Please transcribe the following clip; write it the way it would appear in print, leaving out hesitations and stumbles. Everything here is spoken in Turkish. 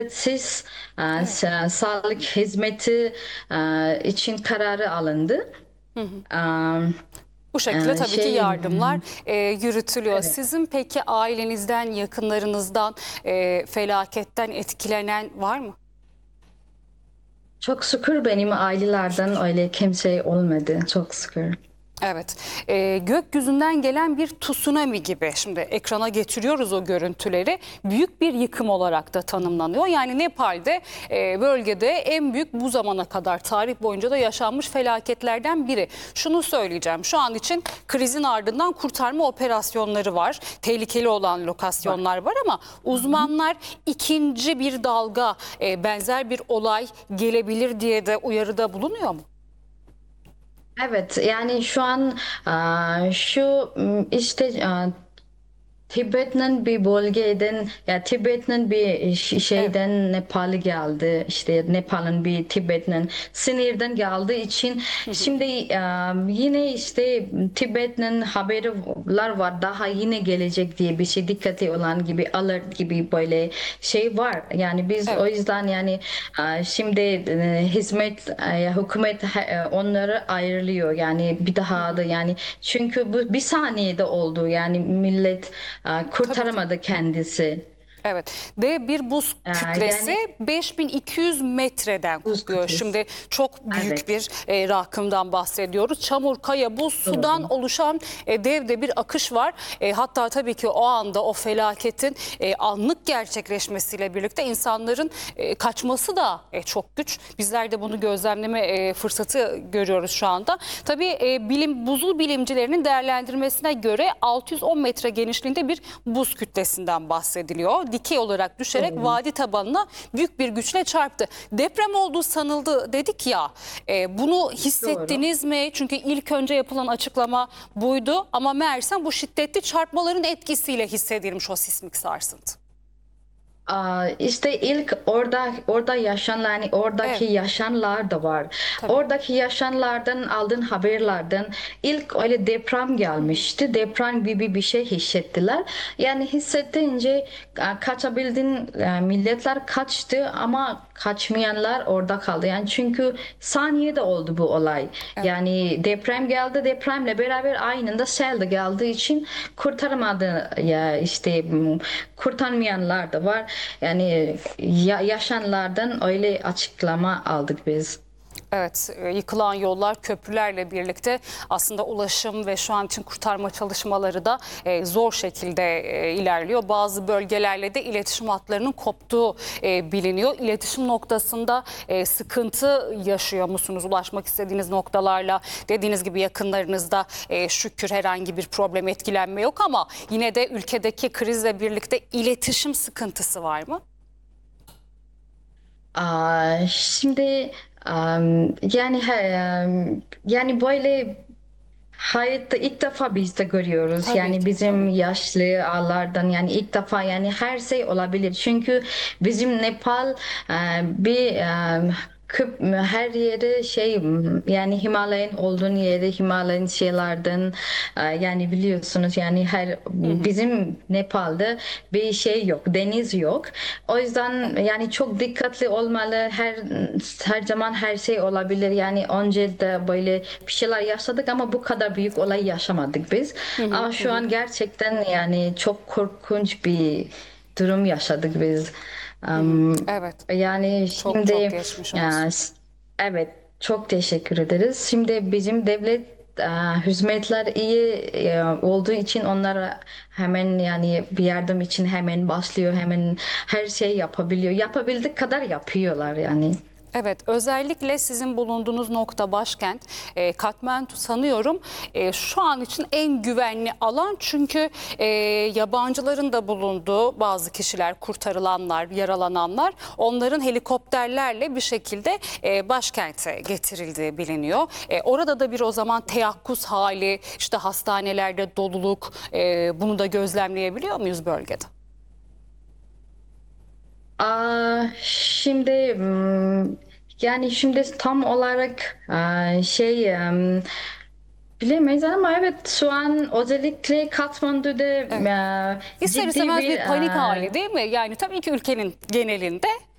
ücretsiz Evet. sağlık hizmeti için kararı alındı. Bu şekilde tabii ki Şey, yardımlar yürütülüyor. evet. Sizin peki ailenizden, yakınlarınızdan felaketten etkilenen var mı? Çok şükür benim ailelerden öyle kimse olmadı. Çok şükür. Evet, gökyüzünden gelen bir tsunami gibi. Şimdi ekrana getiriyoruz o görüntüleri. Büyük bir yıkım olarak da tanımlanıyor. Yani Nepal'de bölgede en büyük bu zamana kadar tarih boyunca da yaşanmış felaketlerden biri. Şunu söyleyeceğim. Şu an için krizin ardından kurtarma operasyonları var. Tehlikeli olan Var. lokasyonlar var ama uzmanlar ikinci bir dalga, benzer bir olay gelebilir diye de uyarıda bulunuyor mu? Evet, yani şu an şu işte Tibet'in bir bölgeden ya Tibet'in bir Evet. şeyden Nepal'e geldi, işte Nepal'in bir Tibet'in sınırdan geldiği için şimdi yine işte Tibet'in haberler var, daha yine gelecek diye bir şey, dikkate olan gibi, alert gibi böyle şey var. Yani biz o Evet. yüzden yani şimdi hizmet hükümet onları ayrılıyor yani bir daha da yani, çünkü bu bir saniyede oldu yani millet Tabii ki. kurtaramadı kendisi. Evet ve bir buz kütlesi Yani 5200 metreden buz kopuyor. kütlesi. Şimdi çok büyük Evet, bir rakımdan bahsediyoruz. Çamur, kaya, buz, sudan doğru. oluşan dev de bir akış var. Hatta tabii ki o anda o felaketin anlık gerçekleşmesiyle birlikte insanların kaçması da çok güç. Bizler de bunu gözlemleme fırsatı görüyoruz şu anda. Tabii buzul bilimcilerinin değerlendirmesine göre 610 metre genişliğinde bir buz kütlesinden bahsediliyor. Dikey olarak düşerek Doğru. vadi tabanına büyük bir güçle çarptı. Deprem olduğu sanıldı dedik ya. Bunu Doğru. hissettiniz mi? Çünkü ilk önce yapılan açıklama buydu ama meğersem bu şiddetli çarpmaların etkisiyle hissedilmiş o sismik sarsıntı. İşte ilk orada yaşanan, yani oradaki Evet, yaşayanlar da var. tabii. Oradaki yaşayanlardan aldığın haberlerden ilk öyle deprem gelmişti. Deprem gibi bir şey hissettiler. Yani hissettiğince kaçabildin, milletler kaçtı ama kaçmayanlar orada kaldı. Yani çünkü saniyede oldu bu olay. Evet. Yani deprem geldi, depremle beraber aynında sel de geldiği için kurtaramadı ya, işte kurtarmayanlar da var. Yani yaşanlardan öyle açıklama aldık biz. Evet, yıkılan yollar köprülerle birlikte aslında ulaşım ve şu an için kurtarma çalışmaları da zor şekilde ilerliyor. Bazı bölgelerle de iletişim hatlarının koptuğu biliniyor. İletişim noktasında sıkıntı yaşıyor musunuz? Ulaşmak istediğiniz noktalarla dediğiniz gibi yakınlarınızda şükür herhangi bir problem, etkilenme yok ama yine de ülkedeki krizle birlikte iletişim sıkıntısı var mı? Şimdi yani yani böyle hayatta ilk defa biz de görüyoruz. Tabii Yani ki, tabii bizim ki. yaşlı ağlardan yani ilk defa, yani her şey olabilir. Çünkü bizim Nepal bir her yeri şey, yani Himalaya'nın olduğun yeri, Himalaya'nın şeylerden yani biliyorsunuz yani her Hı hı. bizim Nepal'de bir şey yok, deniz yok. O yüzden Evet. yani çok dikkatli olmalı. Her zaman her şey olabilir. Yani önce de böyle bir şeyler yaşadık ama bu kadar büyük olay yaşamadık biz. Hı hı, Ama hı şu hı. an gerçekten yani çok korkunç bir durum yaşadık biz. Hı hı. Am, Evet, Yani çok çok şimdi geçmiş olsun. e, evet, çok teşekkür ederiz. Şimdi bizim devlet hizmetler iyi olduğu için onlar hemen yani bir yardım için hemen başlıyor, hemen her şey yapabiliyor. Yapabildik kadar yapıyorlar yani. Evet, özellikle sizin bulunduğunuz nokta başkent Katmandu sanıyorum şu an için en güvenli alan çünkü yabancıların da bulunduğu bazı kişiler, kurtarılanlar, yaralananlar onların helikopterlerle bir şekilde başkente getirildiği biliniyor. Orada da bir o zaman teyakkuz hali, işte hastanelerde doluluk bunu da gözlemleyebiliyor muyuz bölgede? Şimdi yani şimdi tam olarak şey bilemeyiz ama evet, şu an özellikle Katmandu'da Evet. İster ciddi istemez bir bir panik hali değil mi? Yani tabii ki ülkenin genelinde